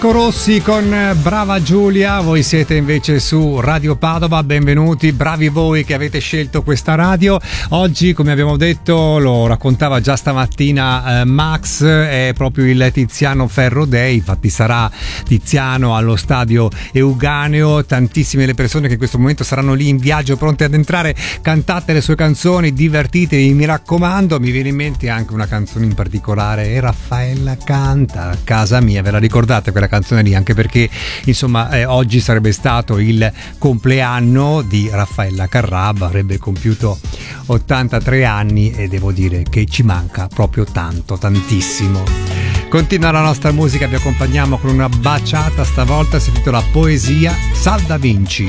Rossi con Brava Giulia, voi siete invece su Radio Padova, benvenuti, bravi voi che avete scelto questa radio. Oggi, come abbiamo detto, lo raccontava già stamattina Max, è proprio il Tiziano Ferro Day, infatti sarà Tiziano allo stadio Euganeo, tantissime le persone che in questo momento saranno lì in viaggio pronte ad entrare, cantate le sue canzoni, divertitevi, mi raccomando. Mi viene in mente anche una canzone in particolare, e Raffaella canta a casa mia, ve la ricordate quella canzone lì? Anche perché insomma oggi sarebbe stato il compleanno di Raffaella Carrà, avrebbe compiuto 83 anni e devo dire che ci manca proprio tanto, tantissimo. Continua la nostra musica, vi accompagniamo con una baciata, stavolta si intitola Poesia, Sal da Vinci.